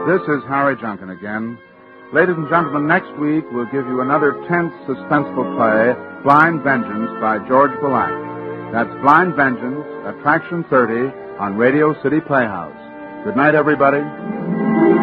This is Harry Junkin again. Ladies and gentlemen, next week we'll give you another tense, suspenseful play, Blind Vengeance by George Black. That's Blind Vengeance, Attraction 30 on Radio City Playhouse. Good night, everybody.